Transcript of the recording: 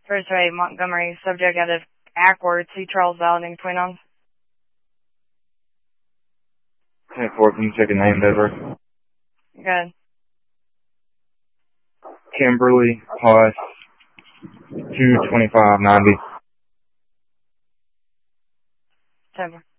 First Way, Montgomery, subject out of Ackworth, C. Charles Valding, Twin Arms. 10-4, can you check a name, over? Good. Kimberly Haas, 22590. 10-4.